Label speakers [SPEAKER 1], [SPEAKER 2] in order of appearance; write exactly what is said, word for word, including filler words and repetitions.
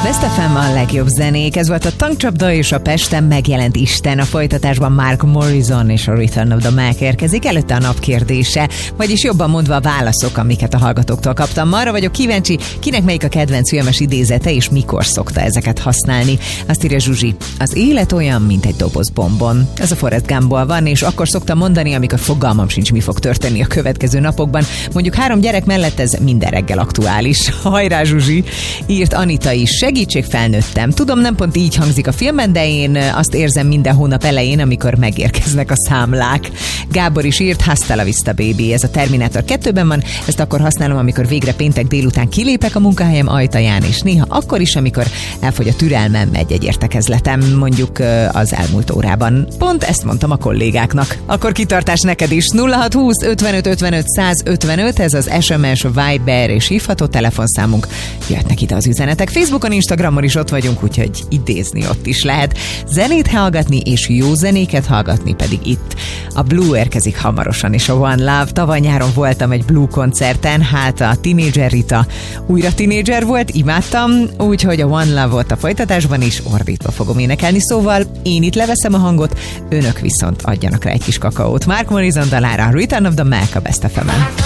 [SPEAKER 1] Best ef em a legjobb zenék. Ez volt a Tankcsapda és a Pesten megjelent Isten. A folytatásban Mark Morrison és a Return of the Mac érkezik. Előtte a nap kérdése, vagyis jobban mondva a válaszok, amiket a hallgatóktól kaptam. Arra vagyok kíváncsi, kinek melyik a kedvenc filmes idézete, és mikor szokta ezeket használni. Azt írja Zsuzsi: az élet olyan, mint egy doboz bombon. Ez a Forrest Gumpból van, és akkor szoktam mondani, amikor fogalmam sincs, mi fog történni a következő napokban. Mondjuk három gyerek mellett ez minden reggel aktuális. Hajrá, Zsuzsi! Írt Anita is. Segítség, felnőttem. Tudom, nem pont így hangzik a filmben, de én azt érzem minden hónap elején, amikor megérkeznek a számlák. Gábor is írt: Hasta la vista, baby. Ez a Terminátor kettőben van. Ezt akkor használom, amikor végre péntek délután kilépek a munkahelyem ajtaján, és néha akkor is, amikor elfogy a türelmem egy-egy értekezletem, mondjuk az elmúlt órában. Pont ezt mondtam a kollégáknak. Akkor kitartás neked is. nulla hat húsz ötvenöt ötvenöt százötvenöt, ez az es em es, Viber és hívható telefonszámunk. Jöhetnek ide az üzenetek. Facebookon, Instagramon is ott vagyunk, úgyhogy idézni ott is lehet. Zenét hallgatni és jó zenéket hallgatni pedig itt. A Blue érkezik hamarosan, és a One Love. Tavaly nyáron voltam egy Blue koncerten, hát a Teenager Rita újra tínédzser volt, imádtam, úgyhogy a One Love volt a folytatásban is, ordítva fogom énekelni, szóval én itt leveszem a hangot, önök viszont adjanak rá egy kis kakaót. Mark Morrison dalára, Return of the Mac a Best ef em-en.